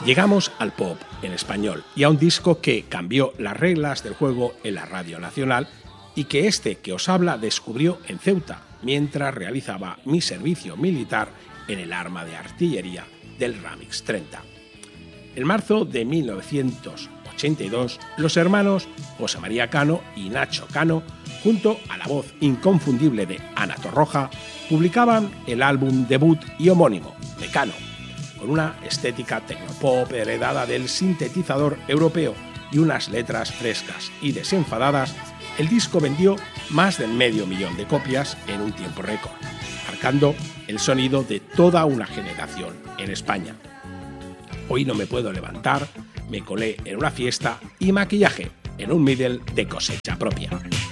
Llegamos al pop en español y a un disco que cambió las reglas del juego en la radio nacional y que este que os habla descubrió en Ceuta mientras realizaba mi servicio militar en el arma de artillería del Ramix 30. En marzo de 1982, los hermanos José María Cano y Nacho Cano, junto a la voz inconfundible de Ana Torroja, publicaban el álbum debut y homónimo, Mecano. Con una estética tecnopop heredada del sintetizador europeo y unas letras frescas y desenfadadas, el disco vendió más de 500.000 de copias en un tiempo récord, marcando el sonido de toda una generación en España. Hoy no me puedo levantar, me colé en una fiesta y maquillaje en un middle de cosecha propia.